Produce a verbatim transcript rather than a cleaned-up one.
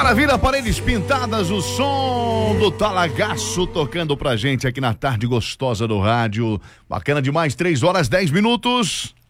Maravilha, paredes pintadas, o som do Talagaço tocando pra gente aqui na tarde gostosa do rádio. Bacana demais, três horas, dez minutos.